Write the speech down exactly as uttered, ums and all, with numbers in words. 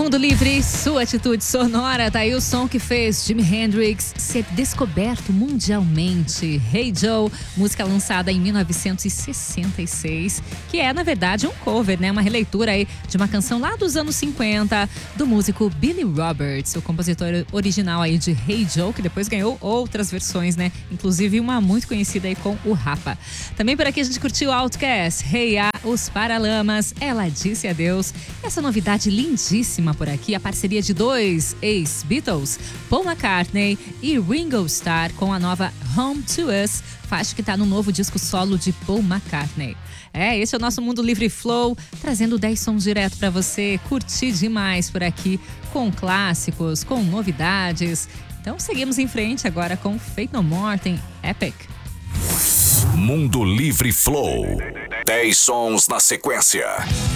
Mundo Livre, sua atitude sonora, tá aí o som que fez Jimi Hendrix ser descoberto mundialmente. Hey Joe, música lançada em mil novecentos e sessenta e seis, que é, na verdade, um cover, né? Uma releitura aí de uma canção lá dos anos cinquenta, do músico Billy Roberts, o compositor original aí de Hey Joe, que depois ganhou outras versões, né? Inclusive uma muito conhecida aí com o Rapa. Também por aqui a gente curtiu o Outkast, Hey Ya, Os Paralamas, Ela Disse Adeus. Essa novidade lindíssima por aqui, a parceria de dois ex-Beatles, Paul McCartney e Ringo Starr, com a nova Home to Us, faixa que tá no novo disco solo de Paul McCartney. É, esse é o nosso Mundo Livre Flow, trazendo dez sons direto para você curtir demais por aqui, com clássicos, com novidades. Então seguimos em frente agora com Faith No More, tem Epic. Mundo Livre Flow, dez sons na sequência.